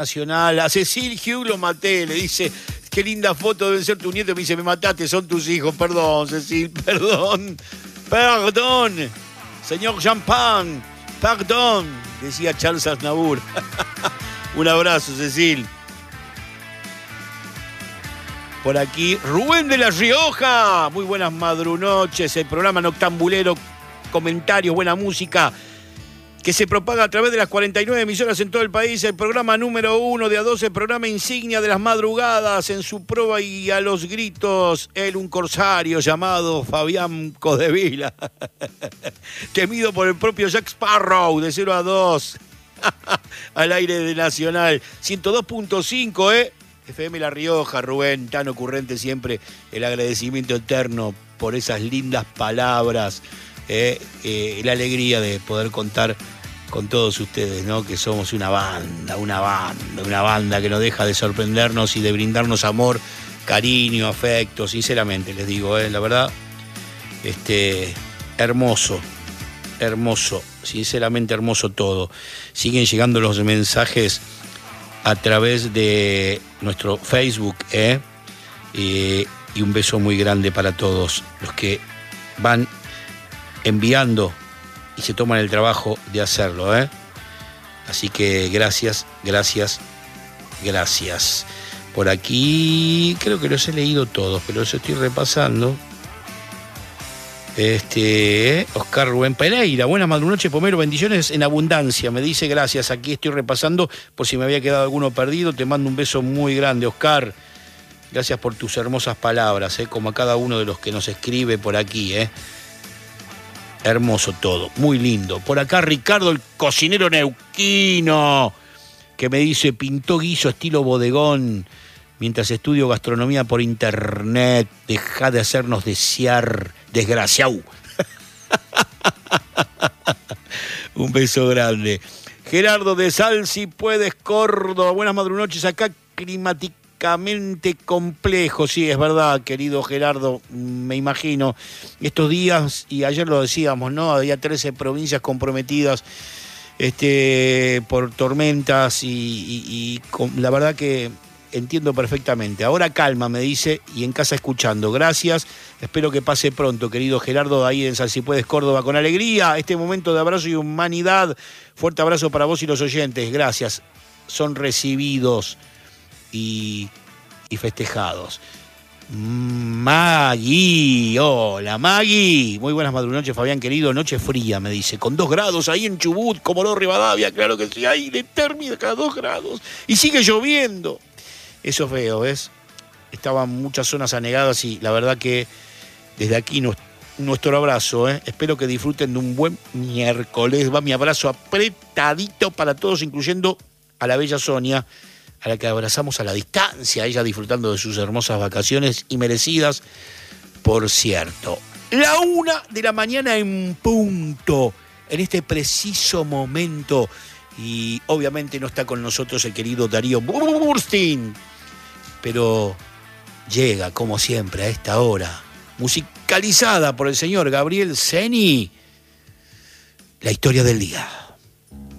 Nacional. A Cecil Hugh lo maté, le dice, qué linda foto, deben ser tu nieto. Me dice, me mataste, son tus hijos. Perdón, Cecil, perdón. Perdón, señor Champagne, perdón, decía Charles Aznavour. Un abrazo, Cecil. Por aquí, Rubén de La Rioja. Muy buenas madrunoches, el programa noctambulero, comentarios, buena música, que se propaga a través de las 49 emisoras en todo el país. El programa número 1 de A12, el programa insignia de las madrugadas, en su proa y a los gritos, él, un corsario llamado Fabián Codevila, temido por el propio Jack Sparrow, de 0 a 2, al aire de Nacional, 102.5, FM La Rioja. Rubén, tan ocurrente siempre, el agradecimiento eterno por esas lindas palabras. La alegría de poder contar con todos ustedes, ¿no? Que somos una banda que no deja de sorprendernos y de brindarnos amor, cariño, afecto, sinceramente les digo, la verdad, hermoso, sinceramente hermoso todo. Siguen llegando los mensajes a través de nuestro Facebook, y un beso muy grande para todos los que van enviando y se toman el trabajo de hacerlo, Así que gracias. Por aquí creo que los he leído todos, pero los estoy repasando. Oscar Rubén Pereira, buenas madrunoches, Pomero, bendiciones en abundancia. Me dice gracias, aquí estoy repasando por si me había quedado alguno perdido. Te mando un beso muy grande, Oscar. Gracias por tus hermosas palabras, como a cada uno de los que nos escribe por aquí, Hermoso todo, muy lindo. Por acá Ricardo, el cocinero neuquino, que me dice, pintó guiso estilo bodegón mientras estudio gastronomía por internet. Deja de hacernos desear, desgraciado. Un beso grande. Gerardo de Sal, si puedes, Córdoba. Buenas madrunoches, acá climáticamente complejo. Sí, es verdad, querido Gerardo, me imagino. Estos días, y ayer lo decíamos, ¿no? Había 13 provincias comprometidas por tormentas y la verdad que entiendo perfectamente. Ahora calma, me dice, y en casa escuchando. Gracias, espero que pase pronto, querido Gerardo, ahí en Sal si puedes, Córdoba, con alegría. Este momento de abrazo y humanidad. Fuerte abrazo para vos y los oyentes. Gracias, son recibidos y festejados. Maggie, hola Maggie, muy buenas madrunoches, Fabián querido. Noche fría, me dice, con 2 grados ahí en Chubut, Comodoro Rivadavia. Claro que sí, ahí de térmica, 2 grados y sigue lloviendo. Eso es feo, ¿ves? Estaban muchas zonas anegadas y la verdad que desde aquí nuestro abrazo, espero que disfruten de un buen miércoles. Va mi abrazo apretadito para todos, incluyendo a la bella Sonia, a la que abrazamos a la distancia, ella disfrutando de sus hermosas vacaciones y merecidas, por cierto. 1:00 a.m. en punto, en este preciso momento, y obviamente no está con nosotros el querido Darío Burstein, pero llega, como siempre, a esta hora, musicalizada por el señor Gabriel Ceni, la historia del día.